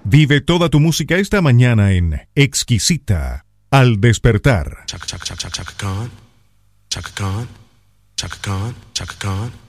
Vive toda tu música esta mañana en Exquisita al despertar. Chaka Chaka Chaka Chaka Khan, Chaka Khan, Chaka Khan, Chaka Khan.